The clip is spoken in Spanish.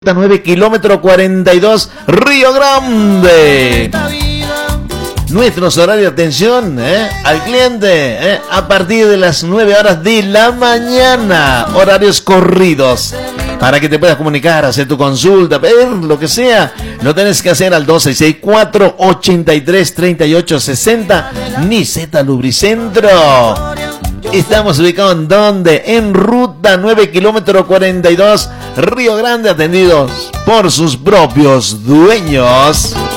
9 kilómetro 42 Río Grande. Nuestros horarios de atención al cliente a partir de las 9 horas de la mañana, horarios corridos, para que te puedas comunicar, hacer tu consulta, ver lo que sea. Lo tenés que hacer al 2664-833860 Niseta Lubricentro. Estamos ubicados en donde, en ruta 9 kilómetro 42 Río Grande, atendidos por sus propios dueños.